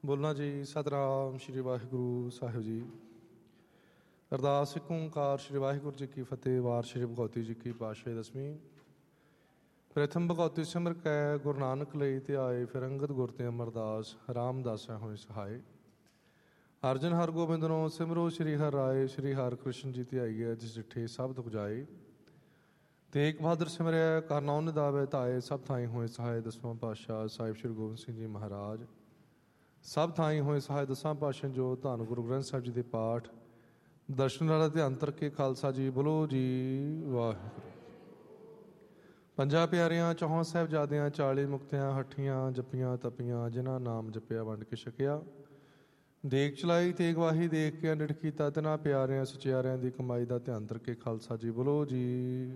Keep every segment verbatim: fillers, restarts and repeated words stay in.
ਬੋਲਣਾ ਜੀ। ਸਤਿਨਾਮ ਸ਼੍ਰੀ ਵਾਹਿਗੁਰੂ ਸਾਹਿਬ ਜੀ। ਅਰਦਾਸ ਇੱਕ ਓਂਕਾਰ ਸ਼੍ਰੀ ਵਾਹਿਗੁਰੂ ਜੀ ਕੀ ਫਤਿਹ। ਵਾਰ ਸ਼੍ਰੀ ਭਗਉਤੀ ਜੀ ਕੀ ਪਾਤਸ਼ਾਹੀ ਦਸਵੀਂ। ਪ੍ਰਥਮ ਭਗਉਤੀ ਸਿਮਰ ਕੈ ਗੁਰੂ ਨਾਨਕ ਲਈ ਤੇ ਆਏ, ਫਿਰ ਅੰਗਦ ਗੁਰ ਤੇ ਅਮਰਦਾਸ ਰਾਮਦਾਸਾ ਹੋਏ ਸਹਾਏ। ਅਰਜਨ ਹਰ ਗੋਬਿੰਦ ਨੂੰ ਸਿਮਰੋ ਸ਼੍ਰੀ ਹਰਿ ਰਾਏ, ਸ਼੍ਰੀ ਹਰਿ ਕ੍ਰਿਸ਼ਨ ਜੀ ਤੇ ਆਈਏ, ਜਿਸ ਡਿਠੇ ਸਭ ਦੁਖ ਜਾਏ। ਤੇਗ ਬਹਾਦਰ ਸਿਮਰਿਆ ਕਰ ਨਾਉ ਨਿਦਾਵੇ ਧਾਏ, ਸਭ ਥਾਈ ਹੋਏ ਸਹਾਏ। ਦਸਵਾਂ ਪਾਤਸ਼ਾਹ ਸਾਹਿਬ ਸ਼੍ਰੀ ਗੋਬਿੰਦ ਸਿੰਘ ਜੀ ਮਹਾਰਾਜ ਸਭ ਥਾਈ ਹੋਏ ਸਹਾਏ। ਦਸਾਂ ਪਾਤਸ਼ਾਹ ਜੋ ਧੰਨ ਗੁਰੂ ਗ੍ਰੰਥ ਸਾਹਿਬ ਜੀ ਦੇ ਪਾਠ ਦਰਸ਼ਨ ਵਾਲਾ ਧਿਆਨ ਕਰਕੇ ਖਾਲਸਾ ਜੀ ਬੋਲੋ ਜੀ ਵਾਹਿਗੁਰੂ। ਪੰਜਾਂ ਪਿਆਰਿਆਂ ਚੌਹਾਂ ਸਾਹਿਬਜ਼ਾਦਿਆਂ ਚਾਲੀ ਮੁਕਤਿਆਂ ਹੱਠੀਆਂ ਜੱਪੀਆਂ ਤਪੀਆਂ, ਜਿਨ੍ਹਾਂ ਨਾਮ ਜਪਿਆ ਵੰਡ ਕੇ ਛਕਿਆ। ਦੇਖ ਚਲਾਈ ਤੇਗ ਵਾਹੀ ਦੇਖ ਕੇ ਅੰਡਿਠ ਕੀਤਾ, ਤਿਨਾਂ ਪਿਆਰਿਆਂ ਸਚਿਆਰਿਆਂ ਦੀ ਕਮਾਈ ਦਾ ਧਿਆਨ ਕਰਕੇ ਖਾਲਸਾ ਜੀ ਬੋਲੋ ਜੀ।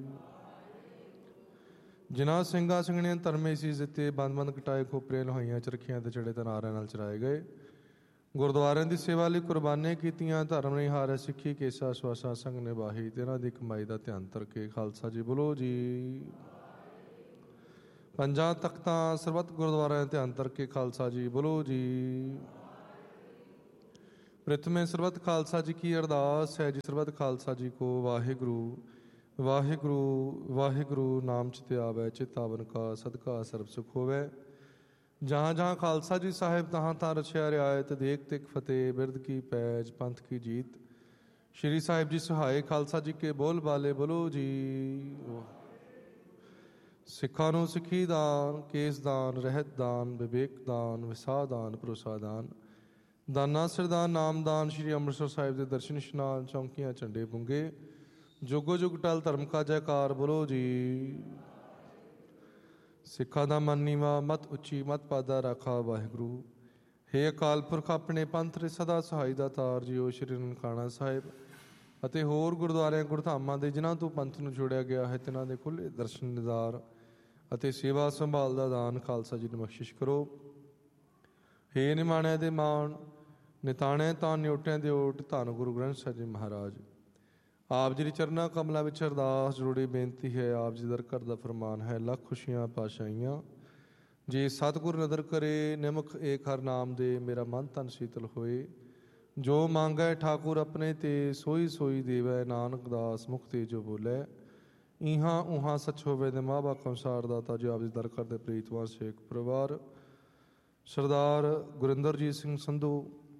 ਜਿਨ੍ਹਾਂ ਸਿੰਘਾਂ ਸਿੰਘਣੀਆਂ ਧਰਮੇ ਸੀ ਦਿੱਤੇ, ਬੰਦ ਬੰਦ ਕਟਾਏ ਖੋਪਰੀਆਂ ਲੋਹਾਈਆਂ ਚਰਖੀਆਂ ਤੇ ਚੜੇ ਤਨਾਰਿਆਂ ਨਾਲ ਚਰਾਏ ਗਏ। ਗੁਰਦੁਆਰਿਆਂ ਦੀ ਸੇਵਾ ਲਈ ਕੁਰਬਾਨੀਆਂ ਕੀਤੀਆਂ, ਧਰਮ ਨਹੀਂ ਹਾਰਿਆ ਸਿੱਖੀ ਕੇਸਾ ਸਵਾਸਾ ਸੰਗ ਨਿਭਾਹੀ, ਤਿਨਾਂ ਦੀ ਕਮਾਈ ਦਾ ਧਿਆਨ ਕਰਕੇ ਖਾਲਸਾ ਜੀ ਬੋਲੋ ਜੀ। ਪੰਜਾਂ ਤਖਤਾਂ ਸਰਬੱਤ ਗੁਰਦੁਆਰਿਆਂ ਦਾ ਧਿਆਨ ਕਰਕੇ ਖਾਲਸਾ ਜੀ ਬੋਲੋ ਜੀ। ਪ੍ਰਥਮੇ ਸਰਬੱਤ ਖਾਲਸਾ ਜੀ ਕੀ ਅਰਦਾਸ ਹੈ ਜੀ। ਸਰਬੱਤ ਖਾਲਸਾ ਜੀ ਕੋ ਵਾਹਿਗੁਰੂ ਵਾਹਿਗੁਰੂ ਵਾਹਿਗੁਰੂ ਨਾਮ ਚਿਤ ਆਵੈ, ਚਿਤ ਆਵਨ ਕਾ ਸਦਕਾ ਸਰਬ ਸੁਖ ਹੋਵੈ। ਜਹਾਂ ਜਹਾਂ ਖਾਲਸਾ ਜੀ ਸਾਹਿਬ ਤਹਾਂ ਤਹਾਂ ਰਚਿਆ ਰਿਆਇਤ, ਦੇਖ ਤਿਕ ਫਤਿਹ ਬਿਰਦ ਕੀ ਪੈਜ ਪੰਥ ਕੀ ਜੀਤ। ਸ਼੍ਰੀ ਸਾਹਿਬ ਜੀ ਸਹਾਏ ਖਾਲਸਾ ਜੀ ਕੇ ਬੋਲ ਬਾਲੇ ਬੋਲੋ ਜੀ। ਸਿੱਖਾਂ ਨੂੰ ਸਿੱਖੀ ਦਾਨ, ਕੇਸ ਦਾਨ, ਰਹਿਤ ਦਾਨ, ਵਿਵੇਕ ਦਾਨ, ਵਿਸਾਹ ਦਾਨ, ਭਰੋਸਾ ਦਾਨ, ਦਾਨਾ ਸਰਦਾਨ ਨਾਮਦਾਨ। ਸ਼੍ਰੀ ਅੰਮ੍ਰਿਤਸਰ ਸਾਹਿਬ ਦੇ ਦਰਸ਼ਨ ਇਸ਼ਨਾਨ, ਚੌਂਕੀਆਂ ਝੰਡੇ ਬੁੰਗੇ, ਜੁਗੋ ਜੁਗ ਟਲ ਧਰਮ ਕਾ ਜੈਕਾਰ ਬੋਲੋ ਜੀ। ਸਿੱਖਾਂ ਦਾ ਮਨ ਨੀਵਾ ਮਤ ਉੱਚੀ, ਮਤ ਪਾਦਾ ਰਾਖਾ ਵਾਹਿਗੁਰੂ। ਹੇ ਅਕਾਲ ਪੁਰਖ ਆਪਣੇ ਪੰਥ ਦੇ ਸਦਾ ਸਹਾਈ ਦਾ ਤਾਰ ਜੀਓ। ਸ਼੍ਰੀ ਨਨਕਾਣਾ ਸਾਹਿਬ ਅਤੇ ਹੋਰ ਗੁਰਦੁਆਰਿਆਂ ਗੁਰਧਾਮਾਂ ਦੇ ਜਿਨ੍ਹਾਂ ਤੋਂ ਪੰਥ ਨੂੰ ਜੋੜਿਆ ਗਿਆ ਹੈ, ਤਿਨਾਂ ਦੇ ਖੁੱਲ੍ਹੇ ਦਰਸ਼ਨ ਦੀਦਾਰ ਅਤੇ ਸੇਵਾ ਸੰਭਾਲ ਦਾ ਦਾਨ ਖਾਲਸਾ ਜੀ ਨੂੰ ਬਖਸ਼ਿਸ਼ ਕਰੋ। ਹੇ ਨਿਮਾਣਿਆਂ ਦੇ ਮਾਣ, ਨਿਤਾਣਿਆਂ ਤਾਂ ਨਿਓਟਿਆਂ ਦੇ ਓਟ, ਧੰਨ ਗੁਰੂ ਗ੍ਰੰਥ ਸਾਹਿਬ ਜੀ ਮਹਾਰਾਜ। ਆਪ ਜੀ ਦੀ ਚਰਨਾਂ ਕਮਲਾਂ ਵਿੱਚ ਅਰਦਾਸ ਜਰੂਰੀ ਬੇਨਤੀ ਹੈ। ਆਪ ਜੀ ਦਰ ਘਰ ਦਾ ਫਰਮਾਨ ਹੈ, ਲੱਖ ਖੁਸ਼ੀਆਂ ਪਾਤਸ਼ਾਹੀਆਂ ਜੇ ਸਤਿਗੁਰ ਨਦਰ ਕਰੇ, ਨਿਮਖ ਏਕ ਹਰ ਨਾਮ ਦੇ, ਮੇਰਾ ਮਨ ਤਨ ਸੀਤਲ ਹੋਏ। ਜੋ ਮੰਗੈ ਠਾਕੁਰ ਆਪਣੇ ਤੇ, ਸੋਈ ਸੋਈ ਦੇਵੈ, ਨਾਨਕ ਦਾਸ ਮੁਖ ਤੇ ਜੋ ਬੋਲੇ। ਇਹਾਂ ਉਹਾਂ ਸੱਚ ਹੋਵੇ ਦੇ ਮਾਂ ਬਾਪ ਅਨੁਸਾਰ ਦਾਤਾ ਜੀ ਆਪ ਜੀ ਦਰ ਘਰ ਦੇ ਪ੍ਰੀਤਵਾਨ ਸੇਖ ਪਰਿਵਾਰ। ਸਰਦਾਰ ਗੁਰਿੰਦਰਜੀਤ ਸਿੰਘ ਸੰਧੂ,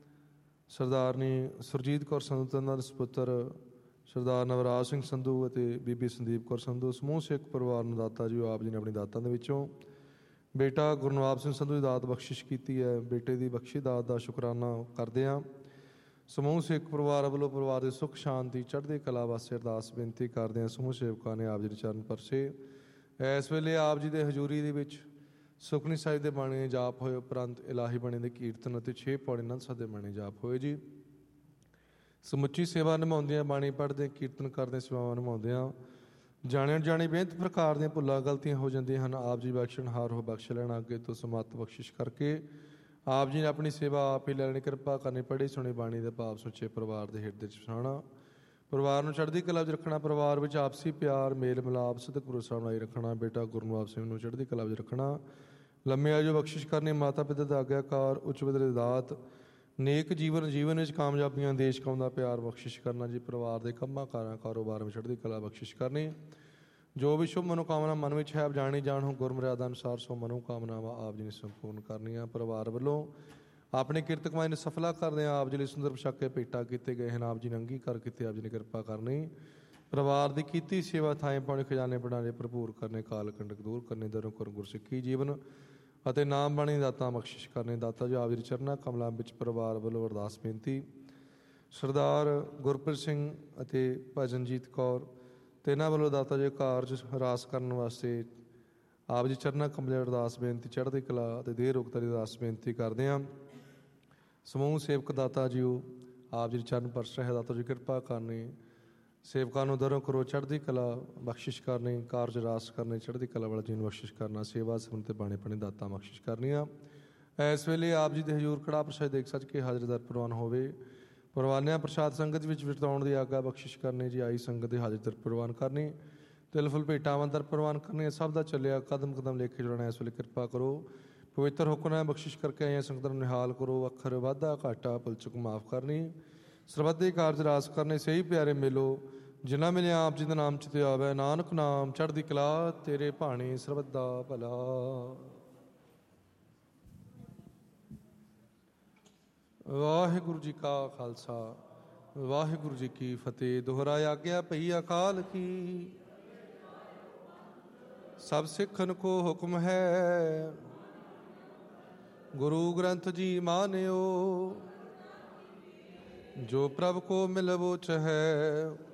ਸਰਦਾਰਨੀ ਸੁਰਜੀਤ ਕੌਰ ਸੰਧੂ ਤੰਨਾਂ ਦੇ ਸਪੁੱਤਰ ਸਰਦਾਰ ਨਵਰਾਜ ਸਿੰਘ ਸੰਧੂ ਅਤੇ ਬੀਬੀ ਸੰਦੀਪ ਕੌਰ ਸੰਧੂ, ਸਮੂਹ ਸਿੱਖ ਪਰਿਵਾਰ ਨੂੰ ਦਾਤਾ ਜੀ ਆਪ ਜੀ ਨੇ ਆਪਣੀ ਦਾਤਾਂ ਦੇ ਵਿੱਚੋਂ ਬੇਟਾ ਗੁਰਨਵਾਬ ਸਿੰਘ ਸੰਧੂ ਦੀ ਦਾਤ ਬਖਸ਼ਿਸ਼ ਕੀਤੀ ਹੈ। ਬੇਟੇ ਦੀ ਬਖਸ਼ੀ ਦਾਤ ਦਾ ਸ਼ੁਕਰਾਨਾ ਕਰਦੇ ਹਾਂ। ਸਮੂਹ ਸਿੱਖ ਪਰਿਵਾਰ ਵੱਲੋਂ ਪਰਿਵਾਰ ਦੇ ਸੁੱਖ ਸ਼ਾਂਤੀ ਚੜ੍ਹਦੀ ਕਲਾ ਵਾਸਤੇ ਅਰਦਾਸ ਬੇਨਤੀ ਕਰਦੇ ਹਾਂ। ਸਮੂਹ ਸੇਵਕਾਂ ਨੇ ਆਪ ਜੀ ਦੇ ਚਰਨ ਪਰਸੇ। ਇਸ ਵੇਲੇ ਆਪ ਜੀ ਦੇ ਹਜ਼ੂਰੀ ਦੇ ਵਿੱਚ ਸੁਖਨੀ ਸਾਹਿਬ ਦੇ ਬਾਣੀ ਜਾਪ ਹੋਏ, ਉਪਰੰਤ ਇਲਾਹੀ ਬਾਣੀ ਦੇ ਕੀਰਤਨ ਅਤੇ ਛੇ ਪੌੜੀ ਆਨੰਦ ਸਾਹਿਬ ਦੇ ਬਾਣੀ ਜਾਪ ਹੋਏ ਜੀ। ਸਮੁੱਚੀ ਸੇਵਾ ਨਿਭਾਉਂਦਿਆਂ, ਬਾਣੀ ਪੜ੍ਹਦੇ ਕੀਰਤਨ ਕਰਦੇ ਸੇਵਾਵਾਂ ਨਿਭਾਉਂਦਿਆਂ ਜਾਣੇ ਅਣਜਾਣੇ ਬੇਅੰਤ ਪ੍ਰਕਾਰ ਦੀਆਂ ਭੁੱਲਾਂ ਗਲਤੀਆਂ ਹੋ ਜਾਂਦੀਆਂ ਹਨ। ਆਪ ਜੀ ਬਖਸ਼ਣਹਾਰ ਹੋ, ਬਖਸ਼ ਲੈਣਾ। ਅੱਗੇ ਤੋਂ ਸਮੱਤ ਬਖਸ਼ਿਸ਼ ਕਰਕੇ ਆਪ ਜੀ ਨੇ ਆਪਣੀ ਸੇਵਾ ਆਪ ਹੀ ਲੈਣੀ, ਕਿਰਪਾ ਕਰਨੀ। ਪੜ੍ਹੀ ਸੁਣੀ ਬਾਣੀ ਦੇ ਭਾਵ ਸੁੱਚੇ ਪਰਿਵਾਰ ਦੇ ਹਿਰਦੇ 'ਚ ਵਸਾਉਣਾ, ਪਰਿਵਾਰ ਨੂੰ ਚੜ੍ਹਦੀ ਕਲਾ 'ਚ ਰੱਖਣਾ, ਪਰਿਵਾਰ ਵਿੱਚ ਆਪਸੀ ਪਿਆਰ ਮੇਲ ਮਿਲਾਪ ਸਦਕ ਭਰੋਸਾ ਬਣਾਈ ਰੱਖਣਾ। ਬੇਟਾ ਗੁਰਨਵਾਬ ਸਿੰਘ ਨੂੰ ਚੜ੍ਹਦੀ ਕਲਾ 'ਚ ਰੱਖਣਾ, ਲੰਮੇ ਆਯੂ ਬਖਸ਼ਿਸ਼ ਕਰਨੀ। ਮਾਤਾ ਪਿਤਾ ਦਾ ਆਗਿਆਕਾਰ, ਉੱਚ ਪੱਧਰ ਦੀ ਦਾਤ, ਨੇਕ ਜੀਵਨ ਜੀਵਨ ਵਿੱਚ ਕਾਮਯਾਬੀਆਂ, ਦੇਸ਼ ਕੌਮ ਦਾ ਪਿਆਰ ਬਖਸ਼ਿਸ਼ ਕਰਨਾ ਜੀ। ਪਰਿਵਾਰ ਦੇ ਕੰਮਾਂ ਕਾਰਾਂ ਕਾਰੋਬਾਰ ਵਿੱਚ ਚੜ੍ਹਦੀ ਕਲਾ ਬਖਸ਼ਿਸ਼ ਕਰਨੀ। ਜੋ ਵੀ ਸ਼ੁਭ ਮਨੋਕਾਮਨਾ ਮਨ ਵਿੱਚ ਹੈ, ਜਾਣੀ ਜਾਣ ਹੋ ਗੁਰ ਮਰਿਆਦਾ ਅਨੁਸਾਰ ਸੋ ਮਨੋਕਾਮਨਾਵਾਂ ਆਪ ਜੀ ਨੇ ਸੰਪੂਰਨ ਕਰਨੀਆਂ। ਪਰਿਵਾਰ ਵੱਲੋਂ ਆਪਣੀ ਕਿਰਤ ਕਮਾਈ ਨੂੰ ਸਫਲਾ ਕਰਦੇ ਹਾਂ। ਆਪ ਜੀ ਲਈ ਸੁੰਦਰ ਪੋਸ਼ਾਕੇ ਭੇਟਾ ਕੀਤੇ ਗਏ ਹਨ, ਆਪ ਜੀ ਨੇ ਅੰਗੀਕਾਰ ਕੀਤੇ, ਆਪ ਜੀ ਨੇ ਕਿਰਪਾ ਕਰਨੀ। ਪਰਿਵਾਰ ਦੀ ਕੀਤੀ ਸੇਵਾ ਥਾਂ ਪਾਉਣੇ ਖਜ਼ਾਨੇ ਬਣਾਣੇ ਭਰਪੂਰ ਕਰਨੇ, ਕਾਲ ਕੰਡਕ ਦੂਰ ਕਰਨੇ, ਦਰੋਂ ਕਰ ਗੁਰਸਿੱਖੀ ਜੀਵਨ ਅਤੇ ਨਾਮ ਬਾਣੀ ਦਾਤਾਂ ਬਖਸ਼ਿਸ਼ ਕਰਨੇ। ਦਾਤਾ ਜੀ ਆਪ ਜੀ ਦੇ ਚਰਨਾਂ ਕਮਲਾਂ ਵਿੱਚ ਪਰਿਵਾਰ ਵੱਲੋਂ ਅਰਦਾਸ ਬੇਨਤੀ। ਸਰਦਾਰ ਗੁਰਪ੍ਰੀਤ ਸਿੰਘ ਅਤੇ ਭਜਨਜੀਤ ਕੌਰ ਤੇ ਇਹਨਾਂ ਵੱਲੋਂ ਦਾਤਾ ਜੀ ਕਾਰਜ ਹਰਾਸ ਕਰਨ ਵਾਸਤੇ ਆਪ ਜੀ ਚਰਨਾਂ ਕਮਲੇ ਅਰਦਾਸ ਬੇਨਤੀ, ਚੜ੍ਹਦੀ ਕਲਾ ਅਤੇ ਦੇਹ ਰੋਗਤਾ ਦੀ ਅਰਦਾਸ ਬੇਨਤੀ ਕਰਦੇ ਹਾਂ। ਸਮੂਹ ਸੇਵਕ ਦਾਤਾ ਜੀਓ ਆਪ ਜੀ ਦੇ ਚਰਨ ਪਰਸ ਰਹੇ, ਦਾਤਾ ਜੀ ਕਿਰਪਾ ਕਰਨੀ। ਸੇਵਕਾਂ ਨੂੰ ਦਰੋਂ ਕਰੋ ਚੜ੍ਹਦੀ ਕਲਾ ਬਖਸ਼ਿਸ਼ ਕਰਨੀ, ਕਾਰਜ ਰਾਸ ਕਰਨੇ, ਚੜ੍ਹਦੀ ਕਲਾ ਵਾਲਾ ਜੀ ਨੂੰ ਬਖਸ਼ਿਸ਼ ਕਰਨਾ, ਸੇਵਾ ਸਿਮਰਨ ਤੇ ਬਾਣੀ ਪੜ੍ਹਨੀ ਦਾਤਾਂ ਬਖਸ਼ਿਸ਼ ਕਰਨੀਆਂ। ਇਸ ਵੇਲੇ ਆਪ ਜੀ ਦੇ ਹਜ਼ੂਰ ਕੜਾਹ ਪ੍ਰਸ਼ਾਦ ਦੇਖ ਸੱਜ ਕੇ ਹਾਜ਼ਰ ਦਰ ਪ੍ਰਵਾਨ ਹੋਵੇ। ਪਰਵਾਨਿਆਂ ਪ੍ਰਸ਼ਾਦ ਸੰਗਤ ਵਿੱਚ ਵਰਤਾਉਣ ਦੀ ਆਗਿਆ ਬਖਸ਼ਿਸ਼ ਕਰਨੀ ਜੀ। ਆਈ ਸੰਗਤ ਦੇ ਹਾਜ਼ਰ ਦਰ ਪ੍ਰਵਾਨ ਕਰਨੀ, ਤਿਲ ਫੁੱਲ ਭੇਟਾਵਾਂ ਦਰ ਪ੍ਰਵਾਨ ਕਰਨੀਆਂ। ਸਭ ਦਾ ਚੱਲਿਆ ਕਦਮ ਕਦਮ ਲੇਖੇ ਜੁੜਨਾ। ਇਸ ਵੇਲੇ ਕਿਰਪਾ ਕਰੋ ਪਵਿੱਤਰ ਹੁਕਮ ਹੈ ਬਖਸ਼ਿਸ਼ ਕਰਕੇ ਆਈਆਂ ਸੰਗਤਾਂ ਨੂੰ ਨਿਹਾਲ ਕਰੋ। ਅੱਖਰ ਵਾਧਾ ਘਾਟਾ ਪੁਲਚੁਕ ਮਾਫ ਕਰਨੀ। ਸਰਬੱਤ ਦੇ ਕਾਰਜ ਰਾਸ ਕਰਨੇ ਸਹੀ ਪਿਆਰੇ ਮਿਲੋ। ਜਿਨ੍ਹਾਂ ਮਿਲਿਆ ਆਪ ਜੀ ਦਾ ਨਾਮ ਚਿਤੇ ਆਵੈ। ਨਾਨਕ ਨਾਮ ਚੜ੍ਹਦੀ ਕਲਾ ਤੇਰੇ ਭਾਣੇ ਸਰਬੱਤ ਦਾ ਭਲਾ। ਵਾਹਿਗੁਰੂ ਜੀ ਕਾ ਖਾਲਸਾ ਵਾਹਿਗੁਰੂ ਜੀ ਕੀ ਫਤਿਹ। ਦੋਹਰਾ ਆਗਿਆ ਪਈ ਅਕਾਲ ਕੀ। ਸਭ ਸਿੱਖਨ ਕੋ ਹੁਕਮ ਹੈ ਗੁਰੂ ਗ੍ਰੰਥ ਜੀ ਮਾਨਿਓ। ਜੋ ਪ੍ਰਭ ਕੋ ਮਿਲਵੋ ਚਹੈ